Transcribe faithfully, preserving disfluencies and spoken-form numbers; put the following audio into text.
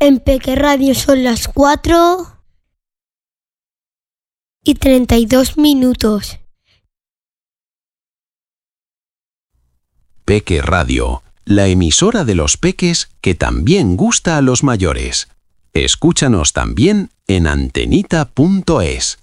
En Peque Radio son las cuatro y treinta y dos minutos. Peque Radio, la emisora de los peques que también gusta a los mayores. Escúchanos también en antenita punto es.